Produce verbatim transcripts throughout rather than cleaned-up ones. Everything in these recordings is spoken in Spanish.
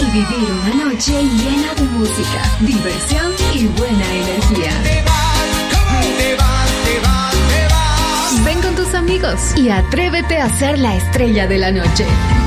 y vivir una noche llena de música, diversión y buena energía. Te vas, te vas, te vas, te vas. Ven con tus amigos y atrévete a ser la estrella de la noche.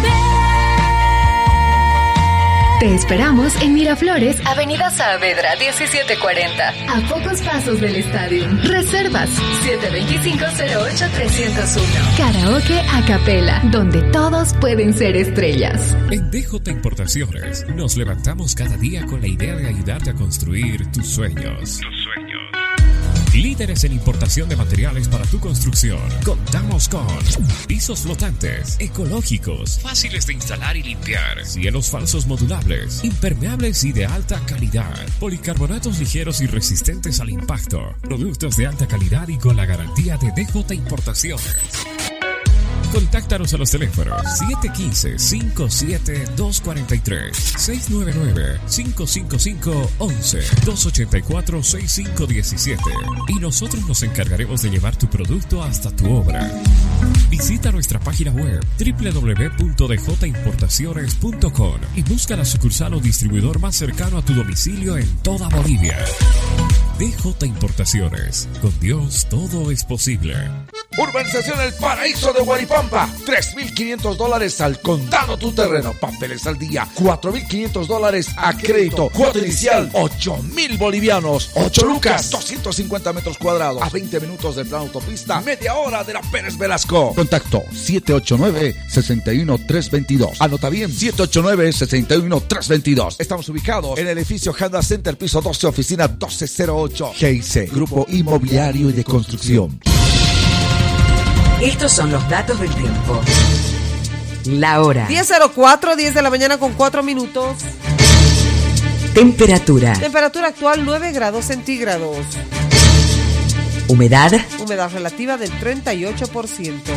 Te esperamos en Miraflores, Avenida Saavedra diecisiete cuarenta, a pocos pasos del estadio. Reservas siete dos cinco, cero ocho, tres cero uno. Karaoke a capela, donde todos pueden ser estrellas. En D J Importaciones nos levantamos cada día con la idea de ayudarte a construir tus sueños. Tus sueños. Líderes en importación de materiales para tu construcción. Contamos con pisos flotantes, ecológicos, fáciles de instalar y limpiar, cielos falsos modulables, impermeables y de alta calidad, policarbonatos ligeros y resistentes al impacto, productos de alta calidad y con la garantía de D J Importaciones. Contáctanos a los teléfonos siete uno cinco, cinco siete dos cuatro tres, seis nueve nueve, cinco cinco cinco, once, dos ocho cuatro, seis cinco uno siete y nosotros nos encargaremos de llevar tu producto hasta tu obra. Visita nuestra página web doble u doble u doble u punto d j importaciones punto com y busca la sucursal o distribuidor más cercano a tu domicilio en toda Bolivia. D J Importaciones. Con Dios todo es posible. Urbanización El Paraíso de Guaripampa. tres mil quinientos dólares al contado tu terreno. Papeles al día. cuatro mil quinientos dólares a crédito. Cuota inicial. ocho mil bolivianos. ocho lucas. doscientos cincuenta metros cuadrados. A veinte minutos del plan autopista. Media hora de la Pérez Velasco. Contacto siete ocho nueve, seis uno tres dos dos. Anota bien. siete ocho nueve, seis uno tres dos dos. Estamos ubicados en el edificio Honda Center, piso doce, oficina doce cero ocho. G I C. Grupo Inmobiliario y de Construcción. Estos son los datos del tiempo. La hora. diez cero cuatro, diez de la mañana con cuatro minutos. Temperatura. Temperatura actual nueve grados centígrados. Humedad. Humedad relativa del treinta y ocho por ciento.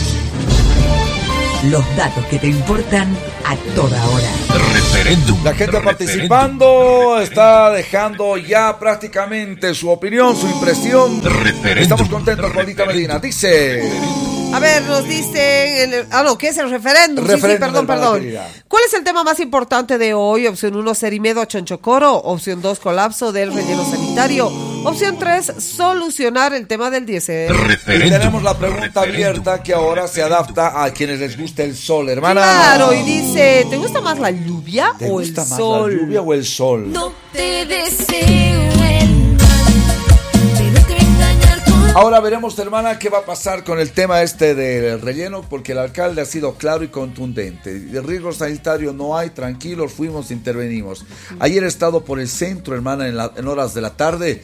Los datos que te importan a toda hora. Referéndum. La gente participando está dejando ya prácticamente su opinión, su impresión. Referéndum. Estamos contentos, Paulita Medina. Dice... A ver, nos dicen... El, ah, no, ¿qué es el referéndum? referéndum sí, sí, perdón, perdón. ¿Cuál es el tema más importante de hoy? Opción uno, Cerimedo a Chonchocoro. Opción dos, colapso del relleno sanitario. Opción tres, solucionar el tema del diésel. Y tenemos la pregunta abierta que ahora se adapta a quienes les gusta el sol, hermana. Claro, y dice, ¿te gusta más la lluvia ¿Te o el gusta más sol? la lluvia o el sol? No te deseo el mal, pero te engañar con... Ahora veremos, hermana, qué va a pasar con el tema este del relleno, porque el alcalde ha sido claro y contundente. De riesgo sanitario no hay, tranquilos, fuimos, intervenimos. Ayer he estado por el centro, hermana, en, la, en horas de la tarde,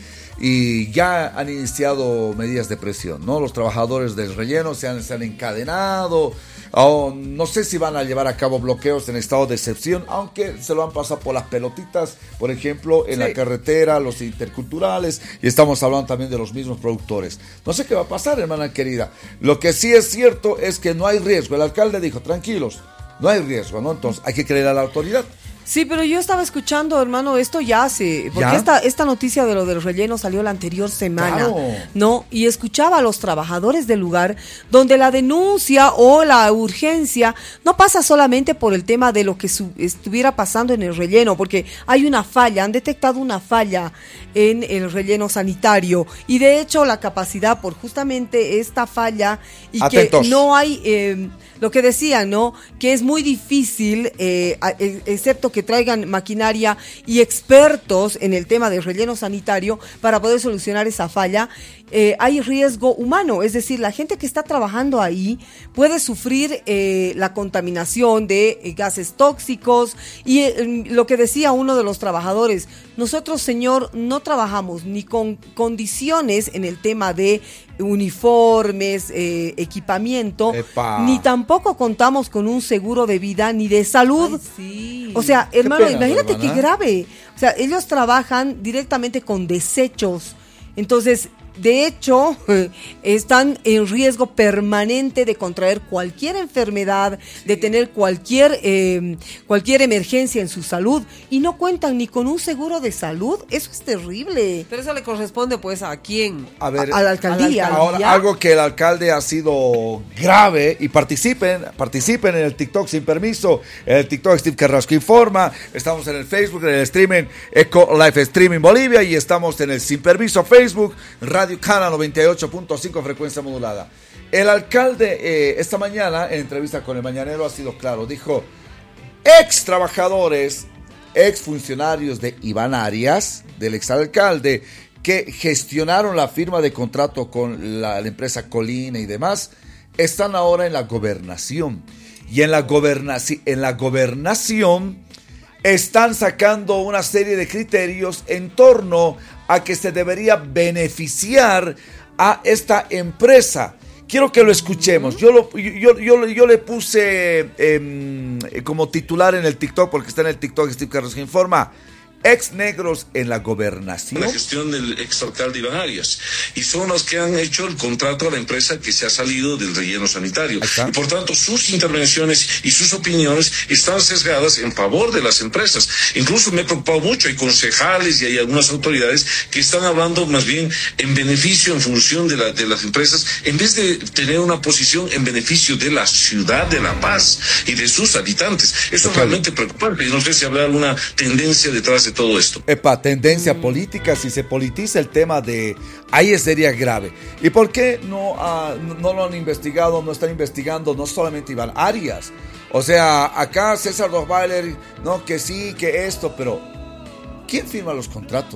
y ya han iniciado medidas de presión, ¿no? Los trabajadores del relleno se han, se han encadenado. Oh, no sé si van a llevar a cabo bloqueos en estado de excepción, aunque se lo han pasado por las pelotitas, por ejemplo, en sí. la carretera, los interculturales, y estamos hablando también de los mismos productores. No sé qué va a pasar, hermana querida. Lo que sí es cierto es que no hay riesgo. El alcalde dijo, tranquilos, no hay riesgo, ¿no? Entonces hay que creer a la autoridad. Sí, pero yo estaba escuchando, hermano, esto ya hace, porque ¿Ya? esta esta noticia de lo del relleno salió la anterior semana, claro. ¿no? Y escuchaba a los trabajadores del lugar, donde la denuncia o la urgencia no pasa solamente por el tema de lo que su, estuviera pasando en el relleno, porque hay una falla, han detectado una falla en el relleno sanitario, y de hecho la capacidad por justamente esta falla, y Atentos. que no hay... Eh, Lo que decía, ¿no? Que es muy difícil, eh, excepto que traigan maquinaria y expertos en el tema del relleno sanitario para poder solucionar esa falla. Eh, hay riesgo humano, es decir, la gente que está trabajando ahí puede sufrir eh, la contaminación de eh, gases tóxicos y eh, lo que decía uno de los trabajadores, nosotros, señor, no trabajamos ni con condiciones en el tema de uniformes, eh, equipamiento, Epa. ni tampoco contamos con un seguro de vida ni de salud. Ay, sí. O sea, hermano, pena, imagínate hermana. qué grave. O sea, ellos trabajan directamente con desechos. Entonces, de hecho, están en riesgo permanente de contraer cualquier enfermedad, sí. de tener cualquier, eh, cualquier emergencia en su salud y no cuentan ni con un seguro de salud. Eso es terrible. Pero eso le corresponde pues a quién? A ver, a, a la alcaldía. Ahora, algo que el alcalde ha sido grave y participen, participen en el TikTok sin permiso, en el TikTok Steve Carrasco Informa, estamos en el Facebook, en el streaming Eco Live Streaming Bolivia y estamos en el sin permiso Facebook, Radio Cana noventa y ocho punto cinco frecuencia modulada. El alcalde eh, esta mañana en entrevista con el Mañanero ha sido claro, dijo, ex trabajadores, ex funcionarios de Iván Arias, del exalcalde, que gestionaron la firma de contrato con la, la empresa Colina y demás, están ahora en la gobernación. Y en la, gobernaci- en la gobernación están sacando una serie de criterios en torno a que se debería beneficiar a esta empresa. Quiero que lo escuchemos. Yo, lo, yo, yo, yo le puse eh, como titular en el TikTok, porque está en el TikTok Steve Carrasco Informa, ex negros en la gobernación. La gestión del exalcalde Iván Arias. Y son los que han hecho el contrato a la empresa que se ha salido del relleno sanitario. Y por tanto, sus intervenciones y sus opiniones están sesgadas en favor de las empresas. Incluso me he preocupado mucho. Hay concejales y hay algunas autoridades que están hablando más bien en beneficio, en función de, la, de las empresas, en vez de tener una posición en beneficio de la ciudad de La Paz y de sus habitantes. Eso es realmente preocupante. Y no sé si habrá alguna tendencia detrás de todo esto. Epa, tendencia mm. política, si se politiza el tema de ahí sería grave. ¿Y por qué no, uh, no lo han investigado, no están investigando no solamente Iván Arias? O sea, acá César Rottweiler, no, que sí, que esto, pero ¿quién firma los contratos?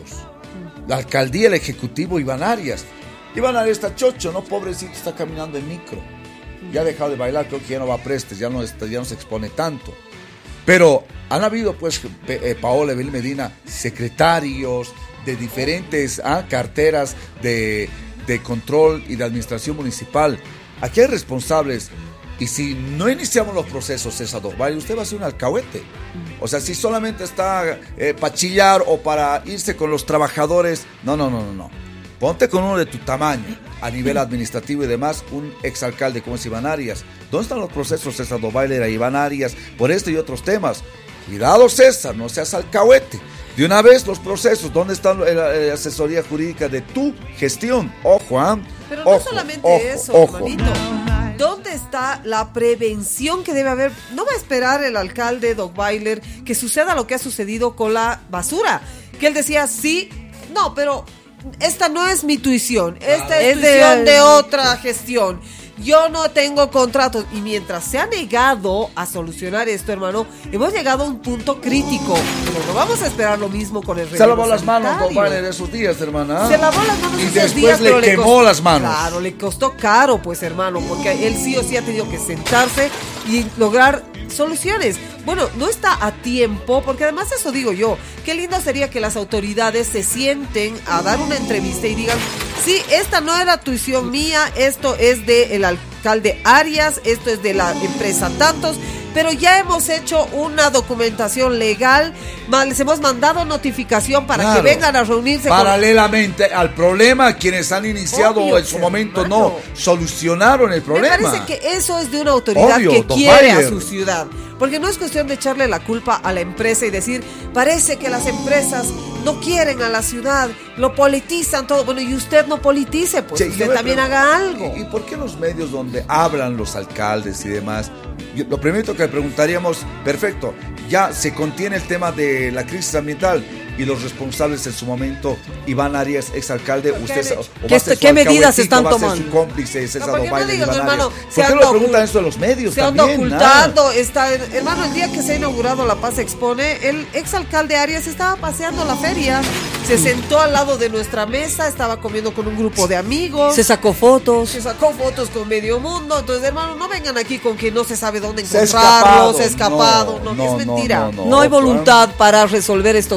La alcaldía, el ejecutivo, Iván Arias. Iván Arias está chocho, ¿no? Pobrecito, está caminando en micro. Ya ha dejado de bailar, creo que ya no va a prestes, ya no, está, ya no se expone tanto. Pero han habido, pues, eh, Paola Evelyn Medina, secretarios de diferentes ah, carteras de, de control y de administración municipal. Aquí hay responsables. Y si no iniciamos los procesos, César Rottweiler, usted va a ser un alcahuete. O sea, si solamente está eh, para chillar o para irse con los trabajadores, no, no, no, no, no. Ponte con uno de tu tamaño, a nivel administrativo y demás, un exalcalde como es Iván Arias. ¿Dónde están los procesos, César Rottweiler, a Iván Arias, por este y otros temas? Cuidado, César, no seas alcahuete. De una vez los procesos, ¿dónde está la, la asesoría jurídica de tu gestión? Ojo, ¿ah? ¿eh? Pero no ojo, solamente ojo, eso, ojo. Hermanito. ¿Dónde está la prevención que debe haber? No va a esperar el alcalde Rottweiler que suceda lo que ha sucedido con la basura. Que él decía, sí, no, pero esta no es mi tuición, esta es, es tuición de... de otra gestión. Yo no tengo contratos. Y mientras se ha negado a solucionar esto, hermano, hemos llegado a un punto crítico. Pero no vamos a esperar lo mismo con el relleno Se lavó las manos Rottweiler de esos días, hermana. Se lavó las manos y esos después días, le quemó le costó, las manos. Claro, le costó caro, pues, hermano, porque él sí o sí ha tenido que sentarse y lograr soluciones. Bueno, no está a tiempo, porque además eso digo yo, qué lindo sería que las autoridades se sienten a dar una entrevista y digan, sí, esta no era tuición mía, esto es del alcalde Arias, esto es de la empresa tantos, pero ya hemos hecho una documentación legal, les hemos mandado notificación para claro, que vengan a reunirse. Paralelamente con... al problema, quienes han iniciado Obvio, en su momento hermano. no solucionaron el problema. Me parece que eso es de una autoridad Obvio, que quiere Rottweiler. a su ciudad. Porque no es cuestión de echarle la culpa a la empresa y decir, parece que las empresas no quieren a la ciudad, lo politizan todo. Bueno, y usted no politice, pues sí, usted también haga algo. ¿Y, ¿Y por qué los medios donde hablan los alcaldes y demás? Yo, lo primero que le preguntaríamos, perfecto, ya se contiene el tema de la crisis ambiental y los responsables en su momento, Iván Arias, exalcalde, usted o ¿Qué, ¿qué medidas están tomando? Va a ser su cómplice, César no, Rottweiler, no digas, Iván hermano, Arias. ¿Por qué no le preguntan eso de los medios se también? Se anda ocultando, está, hermano, el día que se ha inaugurado La Paz Expone, el exalcalde Arias estaba paseando la feria, se sentó al lado de nuestra mesa, estaba comiendo con un grupo de amigos. Se sacó fotos. Se sacó fotos con medio mundo, entonces, hermano, no vengan aquí con que no se sabe dónde encontrarlo, se ha escapado, no, no, no, es mentira. No, no, no, no hay voluntad para resolver estos temas. Voluntad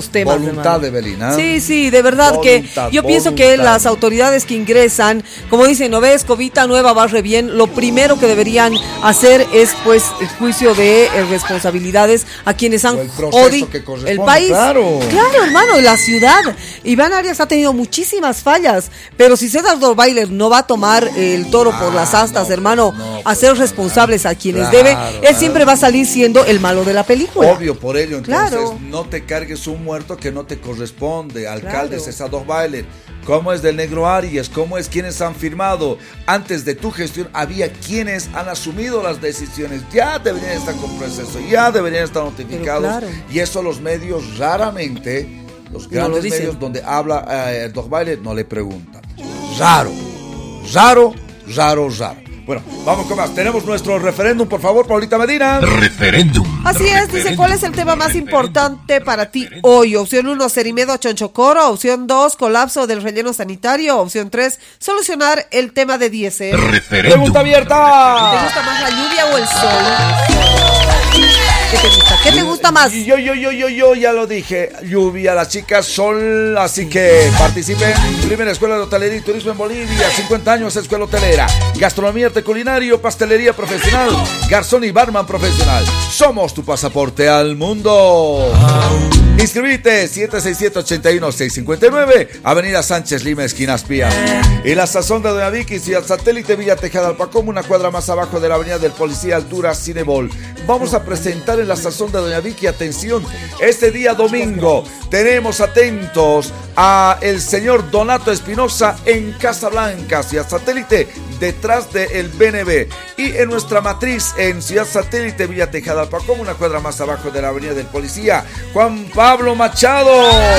Voluntad de Belina. Sí, sí, de verdad voluntad, que yo voluntad. pienso que las autoridades que ingresan, como dicen, no ves, Covita nueva barre bien, lo primero que deberían hacer es pues el juicio de eh, responsabilidades a quienes han odiado el país. Claro. claro, hermano, la ciudad. Iván Arias ha tenido muchísimas fallas, pero si César Dorweiler no va a tomar el toro ah, por las astas, no, hermano, no, a ser responsables a quienes claro, debe, él claro. siempre va a salir siendo el malo de la película. Obvio, por ello, entonces claro. no te cargues un muerto que no te corresponde. Alcalde claro. César Dorweiler, ¿cómo es del negro Arias? ¿Cómo es quienes han firmado? Antes de tu gestión había quienes han asumido las decisiones, ya deberían estar con proceso, ya deberían estar notificados claro. y eso los medios raramente, los grandes no medios donde habla eh, Dorweiler no le preguntan. Raro, raro, raro, raro. Bueno, vamos con más. Tenemos nuestro referéndum, por favor, Paulita Medina. Referéndum. Así es, referéndum, dice, ¿cuál es el tema más importante para ti hoy? Opción uno, Cerimedo a Chonchocoro. Opción dos, colapso del relleno sanitario. Opción tres, solucionar el tema de diésel. Referéndum. Pregunta abierta. ¿Te gusta más la lluvia o el sol? ¿Qué te gusta? ¿Qué te gusta más? Yo, yo, yo, yo, yo ya lo dije. Lluvia, las chicas, sol. Así que participen. Primera escuela de hotelería y turismo en Bolivia. cincuenta años, escuela hotelera. Gastronomía, arte culinario, pastelería profesional. Garzón y barman profesional. Somos tu pasaporte al mundo. Inscribite siete seis siete, ocho uno, seis cinco nueve, Avenida Sánchez Lima, esquina Espía. Y la sazón de Doña Vicky, Ciudad Satélite, Villa Tejada, Alpacom, una cuadra más abajo de la Avenida del Policía, altura Cinebol. Vamos a presentar en la sazón de Doña Vicky, atención, este día domingo tenemos atentos a el señor Donato Espinosa en Casablanca, Ciudad Satélite, detrás del B N B. Y en nuestra matriz en Ciudad Satélite, Villa Tejada, Alpacom, una cuadra más abajo de la Avenida del Policía, Juan Pablo Machado.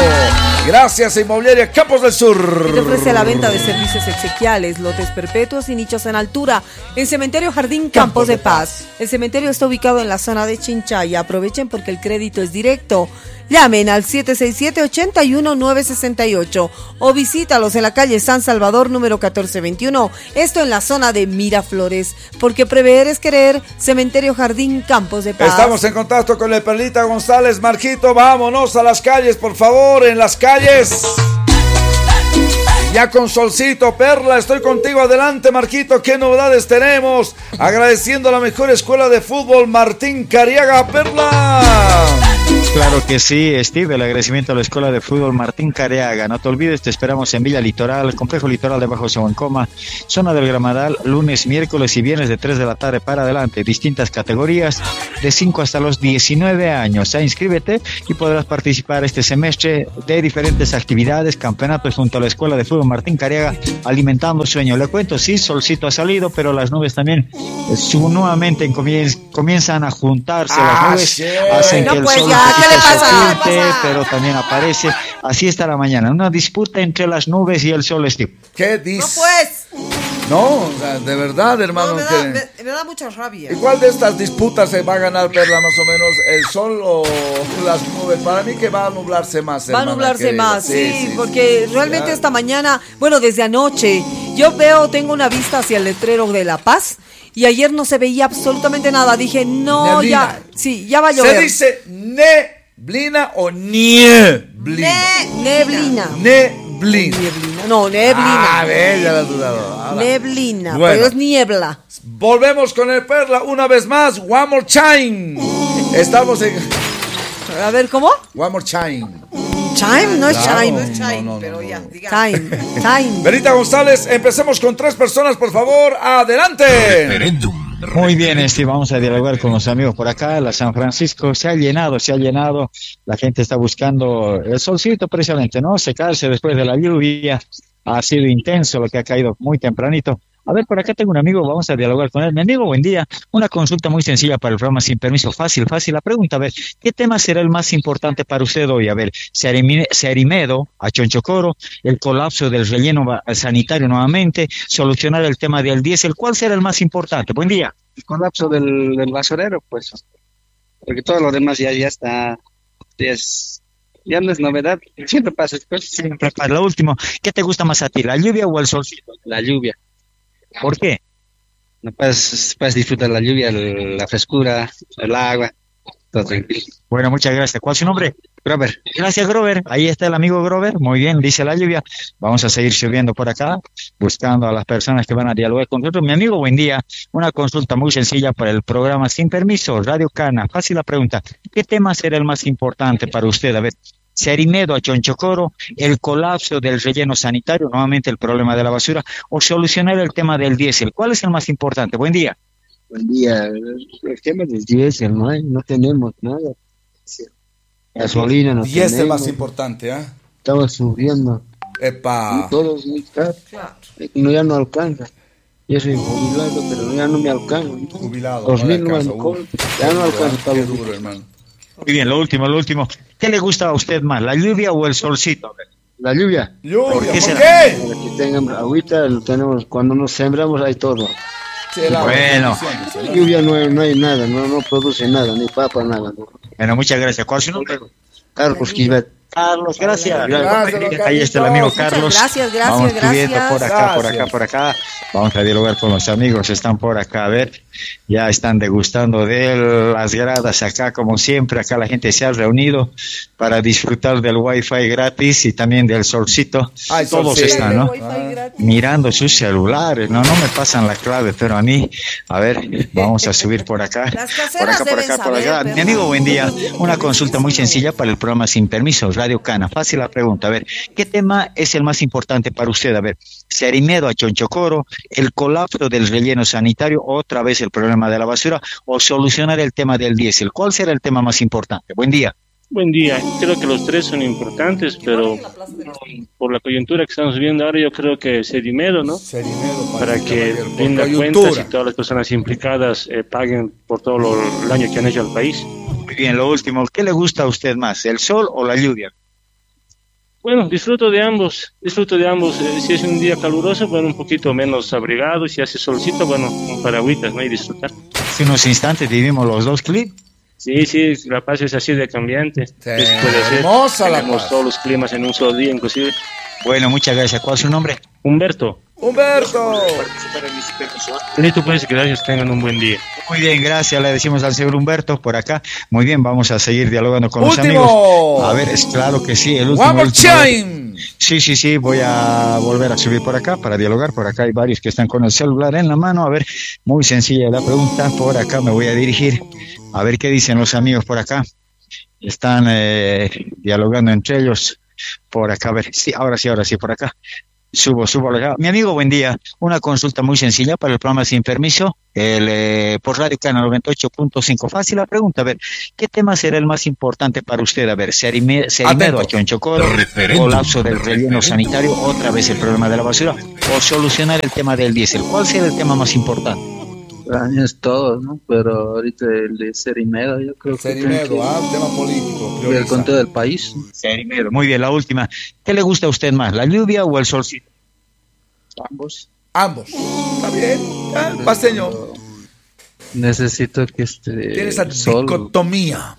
Gracias a Inmobiliaria Campos del Sur. Y te ofrece la venta de servicios exequiales, lotes perpetuos y nichos en altura en Cementerio Jardín Campos, Campos de, de Paz. Paz. El cementerio está ubicado en la zona de Chinchaya. Aprovechen porque el crédito es directo. Llamen al siete seis siete, ocho uno, nueve seis ocho o visítalos en la calle San Salvador número catorce veintiuno. Esto en la zona de Miraflores, porque prever es querer. Cementerio Jardín Campos de Paz. Estamos en contacto con el Perlita González. Marquito, vámonos a las calles, por favor, en las calles. Ya con solcito, Perla, estoy contigo. Adelante, Marquito, ¿qué novedades tenemos? Agradeciendo a la mejor escuela de fútbol, Martín Cariaga. Perla. Claro que sí, Steve, el agradecimiento a la Escuela de Fútbol Martín Cariaga. No te olvides, te esperamos en Villa Litoral, Complejo Litoral de Bajo Sobancoma, zona del Gramadal, lunes, miércoles y viernes de tres de la tarde para adelante, distintas categorías, de cinco hasta los diecinueve años. Ya inscríbete y podrás participar este semestre de diferentes actividades, campeonatos junto a la Escuela de Fútbol Martín Cariaga, alimentando sueño. Le cuento, sí, solcito ha salido, pero las nubes también eh, nuevamente comien- comienzan a juntarse ah, las nubes, sí. hacen no, que el pues sol... Ya. ¿Qué le pasa? Oculte, pero también aparece, así está la mañana, una disputa entre las nubes y el sol, Steve. ¿Qué dices? No pues. No, o sea, de verdad, hermano. No, me, da, que... me, me da mucha rabia. ¿Y cuál de estas disputas se va a ganar, Perla, más o menos? ¿El sol o las nubes? Para mí que va a nublarse más, Va hermana, a nublarse querida. más, sí, sí, sí sí, porque sí, realmente ya. Esta mañana, bueno, desde anoche, yo veo, tengo una vista hacia el letrero de La Paz. Y ayer no se veía absolutamente nada. Dije, no, neblina. ya, sí, ya va a llover. Se dice neblina o nieblina. Ne- neblina. Neblina. Neblina. No, neblina. Ah, a ver, ya la dudado. Ahora. Neblina, bueno, pero es niebla. Volvemos con el Perla una vez más. One more time. Estamos en... A ver, ¿cómo? One more time. Chime, no es claro, chime. No es chime, no, no, pero no, ya, no. Time, time. Benita González, empecemos con tres personas, por favor. Adelante. Referéndum. Muy bien, Steve, vamos a dialogar con los amigos por acá. La San Francisco se ha llenado, se ha llenado. La gente está buscando el solcito precisamente, ¿no? Secarse después de la lluvia. Ha sido intenso lo que ha caído muy tempranito. A ver, por acá tengo un amigo, vamos a dialogar con él. Mi amigo, buen día. Una consulta muy sencilla para el programa Sin Permiso. Fácil, fácil. La pregunta, a ver, ¿qué tema será el más importante para usted hoy? A ver, Cerimedo a Chonchocoro, el colapso del relleno sanitario nuevamente, solucionar el tema del diésel. ¿Cuál será el más importante? Buen día. El colapso del, del basurero, pues, porque todo lo demás ya, ya está, ya, es, ya no es novedad. Siempre pasa. Pues. Siempre pasa. Lo último, ¿qué te gusta más a ti, la lluvia o el solcito? La lluvia. ¿Por qué? No puedes, puedes disfrutar la lluvia, la frescura, el agua, todo tranquilo. Bueno, muchas gracias. ¿Cuál es su nombre? Grover. Gracias, Grover. Ahí está el amigo Grover. Muy bien, dice la lluvia. Vamos a seguir subiendo por acá, buscando a las personas que van a dialogar con nosotros. Mi amigo, buen día. Una consulta muy sencilla para el programa Sin Permiso, Radio Cana. Fácil la pregunta. ¿Qué tema será el más importante para usted? A ver, Serimedo a Chonchocoro, el colapso del relleno sanitario, nuevamente el problema de la basura, o solucionar el tema del diésel. ¿Cuál es el más importante? Buen día. Buen día. El tema del diésel, no hay, no tenemos nada. Gasolina no y es el más tenemos. importante, ¿ah? ¿eh? Estaba subiendo. Epa. Y todo es muy caro. No, ya no alcanza. Yo soy jubilado, pero ya no me alcanza. Jubilado. Dos no mil no alcanza, me uh, ya no alcanza. Qué Qué duro, hermano. Muy bien, lo último, lo último. ¿Qué le gusta a usted más, la lluvia o el solcito? La lluvia. Lluvia, ¿por qué? Para que tengan agüita, lo tenemos, cuando nos sembramos hay todo. Sí, la bueno. La lluvia no hay, no hay nada, no, no produce nada, ni papa, nada. No. Bueno, muchas gracias. ¿Cuál es su nombre? Carlos Quisbet. Carlos, gracias. Gracias, Ahí está el amigo Muchas Carlos. gracias, gracias, Vamos gracias. subiendo por acá, por acá, Gracias. por acá. Vamos a dialogar con los amigos, están por acá, a ver, ya están degustando de las gradas acá, como siempre, acá la gente se ha reunido para disfrutar del wifi gratis y también del solcito. Ay, Todos solcito. están, ¿no? Ah. Mirando sus celulares, no, no me pasan la clave, pero a mí, a ver, vamos a subir por acá, Las por caseras acá, por deben acá, por saber, acá. pero- Mi amigo, buen día. Una consulta muy sencilla para el programa Sin Permiso, Radio Cana. Fácil la pregunta, a ver, ¿qué tema es el más importante para usted? A ver, Serimedo a Chonchocoro, el colapso del relleno sanitario, otra vez el problema de la basura, o solucionar el tema del diésel. ¿Cuál será el tema más importante? Buen día. Buen día, creo que los tres son importantes, pero por la coyuntura que estamos viviendo ahora, yo creo que Serimedo, ¿no? Serimedo, Para que por rinda coyuntura. cuentas y todas las personas implicadas eh, paguen por todo lo, el daño que han hecho al país. Muy bien, lo último, ¿qué le gusta a usted más, el sol o la lluvia? Bueno, disfruto de ambos, disfruto de ambos. Eh, si es un día caluroso, bueno, un poquito menos abrigado, si hace solcito, bueno, un paragüitas, ¿no? Y disfrutar. Hace unos instantes vivimos los dos clips. Sí, sí, La Paz es así de cambiante. Sí, Eso puede ser. hermosa La Tenemos Paz. todos los climas en un solo día, inclusive. Bueno, muchas gracias. ¿Cuál es su nombre? Humberto. Humberto. Listo, pues, gracias, tengan un buen día. Muy bien, gracias, le decimos al señor Humberto por acá. Muy bien, vamos a seguir dialogando con Último. los amigos. A ver, es claro que sí, el último. One more último. time. Sí, sí, sí, voy a volver a subir por acá para dialogar. Por acá hay varios que están con el celular en la mano. A ver, muy sencilla la pregunta. Por acá me voy a dirigir. A ver qué dicen los amigos por acá. Están eh, dialogando entre ellos. Por acá, a ver, sí, ahora sí, ahora sí, por acá. Subo, subo. Mi amigo, buen día. Una consulta muy sencilla para el programa Sin Permiso, el, eh, por Radio Cana noventa y ocho punto cinco. Fácil la pregunta, a ver, ¿qué tema será el más importante para usted? A ver, Serime- Serimedo a Chonchocoro, colapso del relleno sanitario, otra vez el problema de la basura, o solucionar el tema del diésel. ¿Cuál será el tema más importante? Años todos, ¿no? Pero ahorita el de Serimedo, yo creo que... Serimedo, ah, un tema político. El prioriza. conteo del país. Serimedo. Muy bien, la última. ¿Qué le gusta a usted más, la lluvia o el solcito? Ambos. Ambos. Está bien. Ah, paseño. Necesito que este... Tiene esa sol- dicotomía.